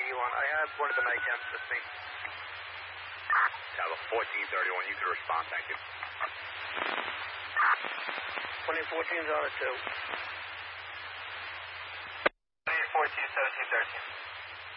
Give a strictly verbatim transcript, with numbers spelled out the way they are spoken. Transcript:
you want? I have one of the night jams with me. Tower fourteen thirty-one, you can respond, thank you. twenty fourteen is on it too.